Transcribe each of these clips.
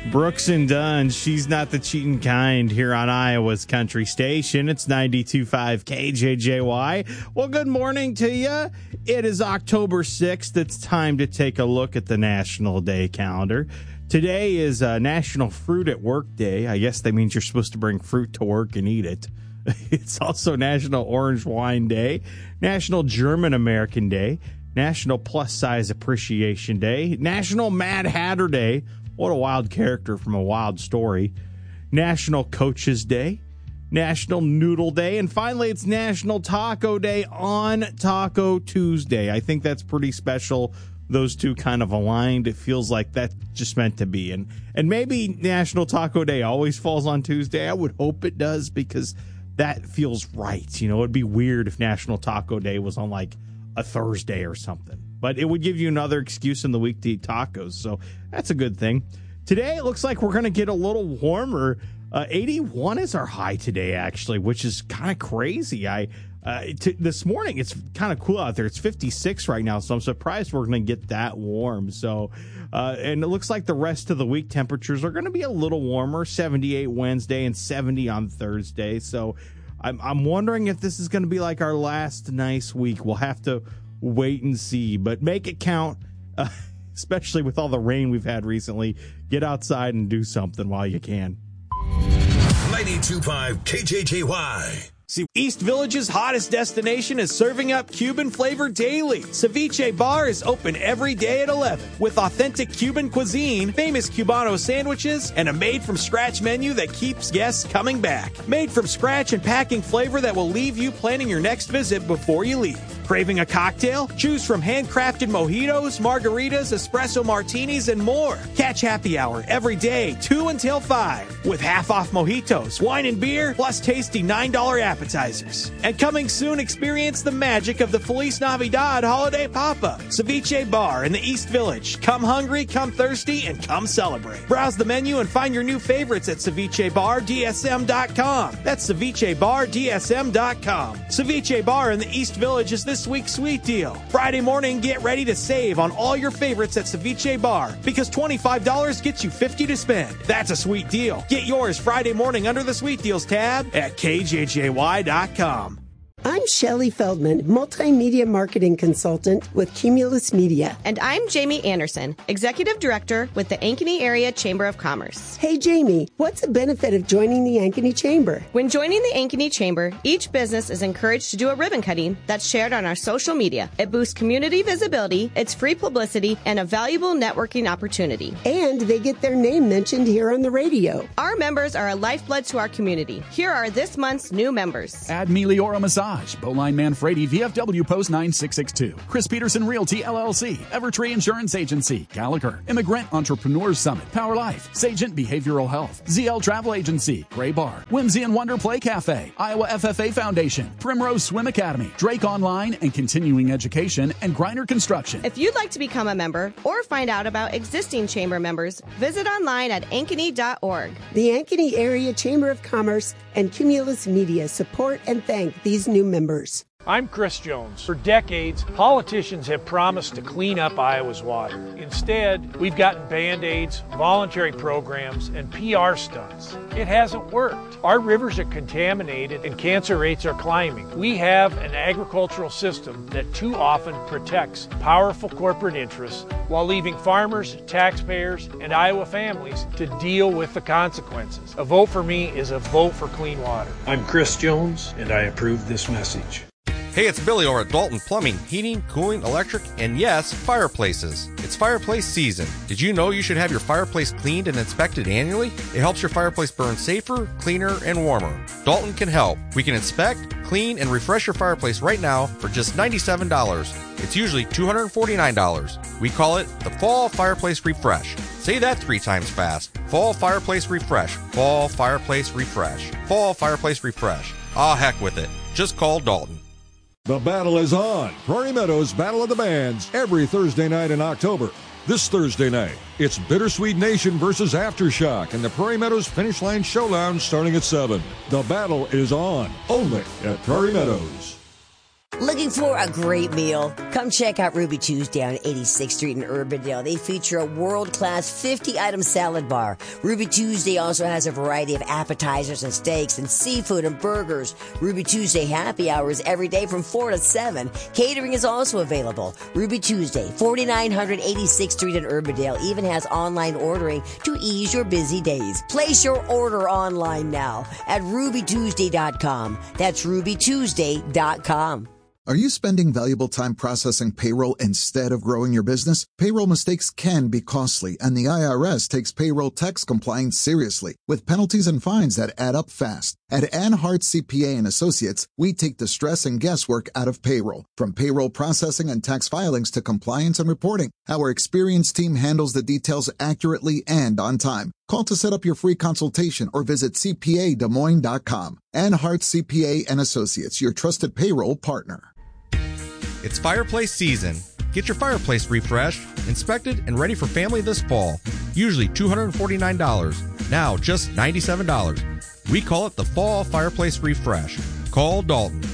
Brooks and Dunn, She's Not the Cheating Kind, here on Iowa's Country Station. It's 92.5 KJJY. Well, good morning to you. It is October 6th. It's time to take a look at the National Day calendar. Today is National Fruit at Work Day. I guess that means you're supposed to bring fruit to work and eat it. It's also National Orange Wine Day, National German American Day, National Plus Size Appreciation Day, National Mad Hatter Day. What a wild character from a wild story. National Coaches Day, National Noodle Day, and finally it's National Taco Day on Taco Tuesday. I think that's pretty special. Those two kind of aligned. It feels like that's just meant to be. And maybe National Taco Day always falls on Tuesday. I would hope it does, because that feels right. You know, it'd be weird if National Taco Day was on like a Thursday or something. But it would give you another excuse in the week to eat tacos. So that's a good thing. Today, it looks like we're going to get a little warmer. 81 is our high today, actually, which is kind of crazy. This morning, it's kind of cool out there. It's 56 right now, so I'm surprised we're going to get that warm. So, and it looks like the rest of the week temperatures are going to be a little warmer, 78 Wednesday and 70 on Thursday. So I'm wondering if this is going to be like our last nice week. We'll have to wait and see, but make it count, especially with all the rain we've had recently. Get outside and do something while you can. 92.5 KJJY. See, East Village's hottest destination is serving up Cuban flavor daily. Ceviche Bar is open every day at 11 with authentic Cuban cuisine, famous Cubano sandwiches, and a made-from-scratch menu that keeps guests coming back. Made from scratch and packing flavor that will leave you planning your next visit before you leave. Craving a cocktail? Choose from handcrafted mojitos, margaritas, espresso martinis, and more. Catch happy hour every day, 2 until 5, with half-off mojitos, wine and beer, plus tasty $9 appetizers. And coming soon, experience the magic of the Feliz Navidad holiday pop-up. Ceviche Bar in the East Village. Come hungry, come thirsty, and come celebrate. Browse the menu and find your new favorites at cevichebardsm.com. That's cevichebardsm.com. Ceviche Bar in the East Village is this week's sweet deal. Friday morning, get ready to save on all your favorites at Ceviche Bar, because $25 gets you $50 to spend. That's a sweet deal. Get yours Friday morning under the Sweet Deals tab at KJJY.com. I'm Shelley Feldman, multimedia marketing consultant with Cumulus Media. And I'm Jamie Anderson, executive director with the Ankeny Area Chamber of Commerce. Hey, Jamie, what's the benefit of joining the Ankeny Chamber? When joining the Ankeny Chamber, each business is encouraged to do a ribbon cutting that's shared on our social media. It boosts community visibility, it's free publicity, and a valuable networking opportunity. And they get their name mentioned here on the radio. Our members are a lifeblood to our community. Here are this month's new members. Add Meliora Massage, Bowline Manfredi, VFW Post 9662, Chris Peterson Realty LLC, Evertree Insurance Agency, Gallagher, Immigrant Entrepreneurs Summit, Power Life, Sagent Behavioral Health, ZL Travel Agency, Gray Bar, Whimsy and Wonder Play Cafe, Iowa FFA Foundation, Primrose Swim Academy, Drake Online and Continuing Education, and Griner Construction. If you'd like to become a member or find out about existing chamber members, visit online at ankeny.org. The Ankeny Area Chamber of Commerce and Cumulus Media support and thank these new members. I'm Chris Jones. For decades, politicians have promised to clean up Iowa's water. Instead, we've gotten Band-Aids, voluntary programs, and PR stunts. It hasn't worked. Our rivers are contaminated and cancer rates are climbing. We have an agricultural system that too often protects powerful corporate interests while leaving farmers, taxpayers, and Iowa families to deal with the consequences. A vote for me is a vote for clean water. I'm Chris Jones, and I approve this message. Hey, it's Billy over at Dalton Plumbing, Heating, Cooling, Electric, and yes, fireplaces. It's fireplace season. Did you know you should have your fireplace cleaned and inspected annually? It helps your fireplace burn safer, cleaner, and warmer. Dalton can help. We can inspect, clean, and refresh your fireplace right now for just $97. It's usually $249. We call it the Fall Fireplace Refresh. Say that 3 times fast. Fall Fireplace Refresh. Fall Fireplace Refresh. Fall Fireplace Refresh. Ah, heck with it. Just call Dalton. The battle is on. Prairie Meadows Battle of the Bands every Thursday night in October. This Thursday night, it's Bittersweet Nation versus Aftershock in the Prairie Meadows Finish Line Showdown starting at 7. The battle is on, only at Prairie Meadows. Looking for a great meal? Come check out Ruby Tuesday on 86th Street in Urbandale. They feature a world-class 50-item salad bar. Ruby Tuesday also has a variety of appetizers and steaks and seafood and burgers. Ruby Tuesday happy hours every day from 4 to 7. Catering is also available. Ruby Tuesday, 4900 86th Street in Urbandale, even has online ordering to ease your busy days. Place your order online now at rubytuesday.com. That's rubytuesday.com. Are you spending valuable time processing payroll instead of growing your business? Payroll mistakes can be costly, and the IRS takes payroll tax compliance seriously, with penalties and fines that add up fast. At Anhart CPA and Associates, we take the stress and guesswork out of payroll. From payroll processing and tax filings to compliance and reporting, our experienced team handles the details accurately and on time. Call to set up your free consultation or visit CPADesmoines.com. Anhart CPA and Associates, your trusted payroll partner. It's fireplace season. Get your fireplace refreshed, inspected, and ready for family this fall. Usually $249. Now just $97. We call it the Fall Fireplace Refresh. Call Dalton.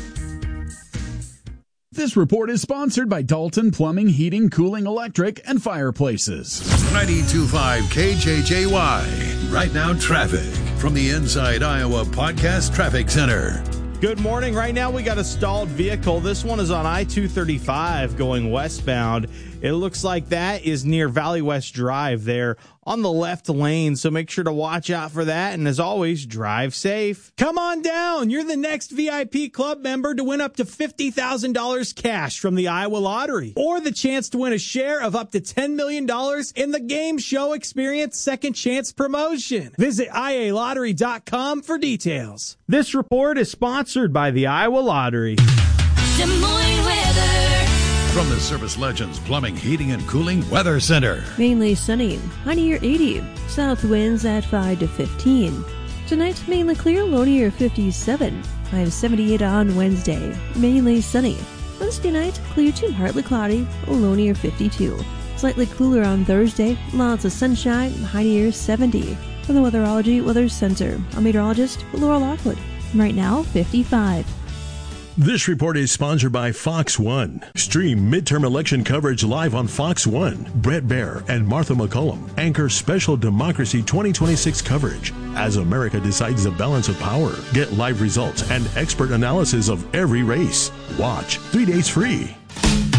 This report is sponsored by Dalton Plumbing, Heating, Cooling, Electric, and Fireplaces. 92.5 KJJY. Right now, traffic from the Inside Iowa Podcast Traffic Center. Good morning. Right now, we got a stalled vehicle. This one is on I-235 going westbound. It looks like that is near Valley West Drive there on the left lane, so make sure to watch out for that. And as always, drive safe. Come on down. You're the next VIP club member to win up to $50,000 cash from the Iowa Lottery, or the chance to win a share of up to $10 million in the Game Show Experience Second Chance promotion. Visit IALottery.com for details. This report is sponsored by the Iowa Lottery. Des Moines weather. From the Service Legends Plumbing, Heating, and Cooling Weather Center. Mainly sunny, high near 80. South winds at 5 to 15. Tonight, mainly clear, low near 57. High of 78 on Wednesday. Mainly sunny. Wednesday night, clear to partly cloudy, low near 52. Slightly cooler on Thursday, lots of sunshine, high near 70. From the Weatherology Weather Center, I'm meteorologist Laura Lockwood. Right now, 55. This report is sponsored by Fox One. Stream midterm election coverage live on Fox One. Brett Baer and Martha McCullum anchor special Democracy 2026 coverage as America decides the balance of power. Get live results and expert analysis of every race. Watch 3 days free.